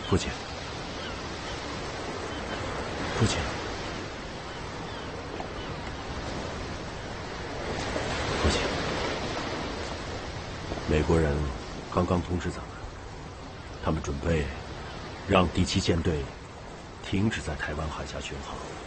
父亲，父亲，父亲，美国人刚刚通知咱们，他们准备让第7舰队停止在台湾海峡巡航。